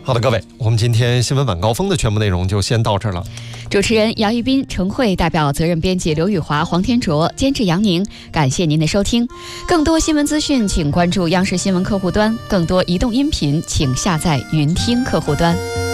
好的，各位，我们今天新闻晚高峰的全部内容就先到这儿了。 主持人姚一斌、程慧，代表责任编辑刘宇华、黄天卓，监制杨宁。感谢您的收听。更多新闻资讯，请关注央视新闻客户端；更多移动音频，请下载云听客户端。